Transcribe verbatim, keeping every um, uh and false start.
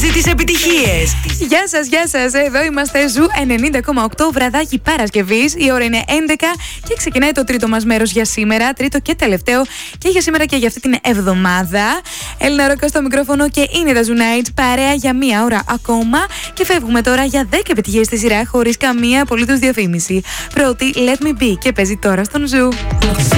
μοιράζει τις επιτυχίες. Γεια σας, γεια σας. Εδώ είμαστε Ζου ενενήντα κόμμα οκτώ, βραδάκι Παρασκευής. Η ώρα είναι έντεκα και ξεκινάει το τρίτο μας μέρος για σήμερα. Τρίτο και τελευταίο και για σήμερα και για αυτή την εβδομάδα. Έλληνα Ρόκα στο μικρόφωνο και είναι τα Zoo Nights. Παρέα για μία ώρα ακόμα. Και φεύγουμε τώρα για δέκα επιτυχίες στη σειρά χωρίς καμία απολύτως διαφήμιση. Πρώτη, Let Me Be και παίζει τώρα στον Ζου.